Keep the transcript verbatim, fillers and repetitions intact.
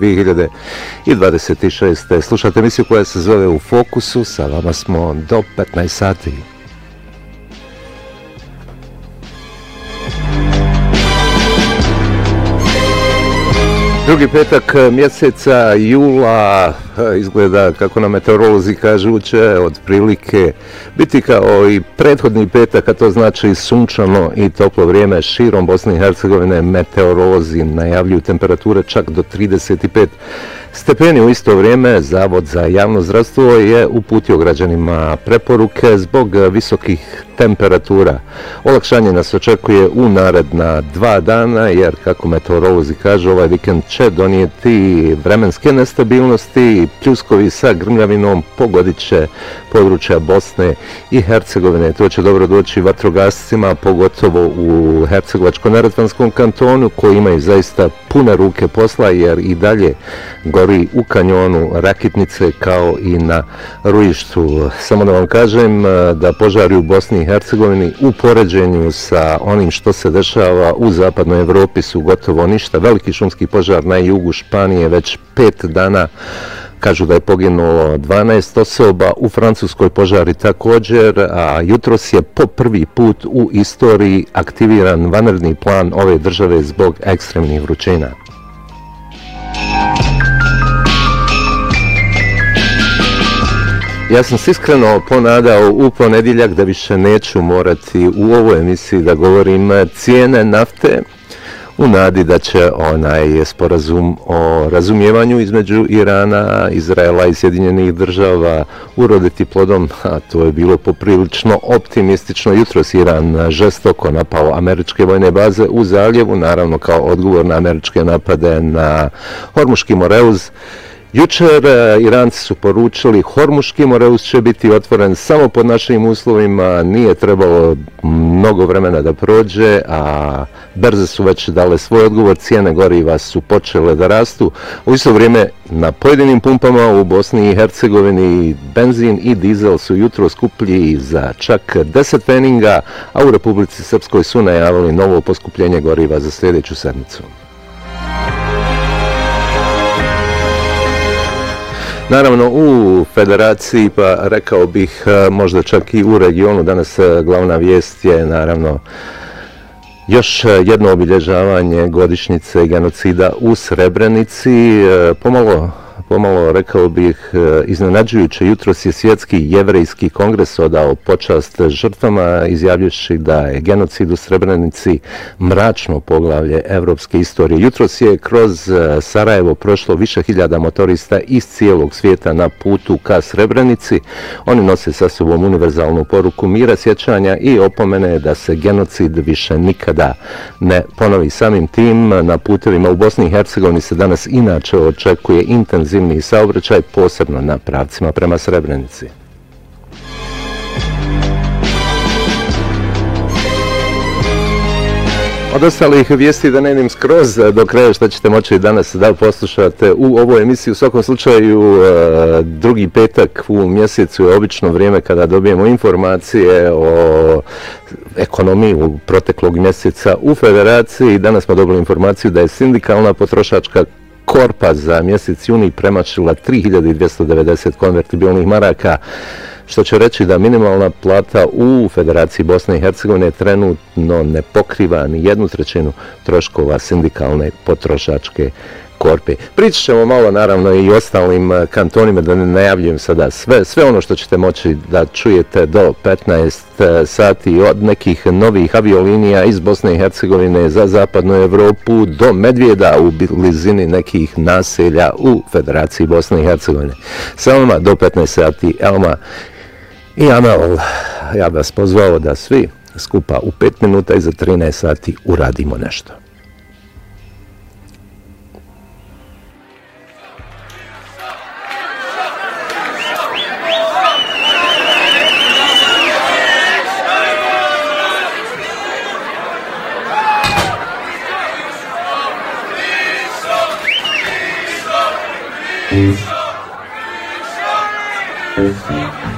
dvije hiljade dvadeset šeste. Slušate emisiju koja se zove U fokusu, sa vama smo do petnaest sati. Drugi petak mjeseca jula izgleda, kako nam meteorolozi kažu, će otprilike biti kao i prethodni petak, a to znači sunčano i toplo vrijeme širom Bosne i Hercegovine. Meteorolozi najavljuju temperature čak do trideset pet stepeni. U isto vrijeme Zavod za javno zdravstvo je uputio građanima preporuke zbog visokih temperatura. Olakšanje nas očekuje u naredna dva dana, jer kako meteorolozi kažu, ovaj vikend će donijeti vremenske nestabilnosti, pljuskovi sa grmljavinom pogodit će područja Bosne i Hercegovine. To će dobro doći vatrogascima, pogotovo u Hercegovačko-neretvanskom kantonu, koji imaju zaista pune ruke posla, jer i dalje gori u kanjonu Rakitnice kao i na Rujištu. Samo da vam kažem da požari u Bosni i Hercegovini u poređenju sa onim što se dešava u zapadnoj Evropi su gotovo ništa. Veliki šumski požar na jugu Španije već pet dana. Kažu da je poginulo dvanaest osoba, u Francuskoj požari također, a jutros je po prvi put u istoriji aktiviran vanredni plan ove države zbog ekstremnih vrućina. Ja sam se iskreno ponadao u ponedjeljak da više neću morati u ovoj emisiji da govorim cijene nafte, u nadi da će onaj sporazum o razumijevanju između Irana, Izraela i Sjedinjenih država uroditi plodom, a to je bilo poprilično optimistično. Jutros Iran žestoko napao američke vojne baze u zaljevu, naravno kao odgovor na američke napade na Hormuški Moreuz. Jučer Iranci su poručili Hormuški Moreuz će biti otvoren samo pod našim uslovima, nije trebalo mnogo vremena da prođe, a berze su već dale svoj odgovor, cijene goriva su počele da rastu. U isto vrijeme na pojedinim pumpama u Bosni i Hercegovini benzin i dizel su jutro skuplji za čak deset pfeninga, a u Republici Srpskoj su najavili novo poskupljenje goriva za sljedeću sedmicu. Naravno, u federaciji, pa rekao bih možda čak i u regionu, danas glavna vijest je naravno još jedno obilježavanje godišnjice genocida u Srebrenici. Pomalo, pomalo rekao bih iznenađujuće, jutros je Svjetski jevrejski kongres odao počast žrtvama, izjavljujući da je genocid u Srebrenici mračno poglavlje evropske istorije. Jutros je kroz Sarajevo prošlo više hiljada motorista iz cijelog svijeta na putu ka Srebrenici. Oni nose sa sobom univerzalnu poruku mira, sjećanja i opomene da se genocid više nikada ne ponovi. Samim tim na putevima u Bosni i Hercegovini se danas inače očekuje intenzivni saobraćaj, posebno na pravcima prema Srebrenici. Od ostalih vijesti da ne idem skroz do kraja, što ćete moći danas da poslušate u ovoj emisiji. U svakom slučaju, drugi petak u mjesecu je obično vrijeme kada dobijemo informacije o ekonomiji u proteklog mjeseca u federaciji. Danas smo dobili informaciju da je sindikalna potrošačka korpa za mjesec juni premašila tri hiljade dvjesto devedeset konvertibilnih maraka, što će reći da minimalna plata u Federaciji Bosne i Hercegovine trenutno ne pokriva ni jednu trećinu troškova sindikalne potrošačke korpe. Pričat ćemo malo naravno i ostalim kantonima, da ne najavljujem sada sve, sve ono što ćete moći da čujete do petnaest sati, od nekih novih aviolinija iz Bosne i Hercegovine za zapadnu Evropu do Medvjeda u blizini nekih naselja u Federaciji Bosne i Hercegovine. Sa vama do petnaest sati Elma i Amel. Ja bih vas pozvao da svi skupa u pet minuta i za trinaest sati uradimo nešto. Thank you.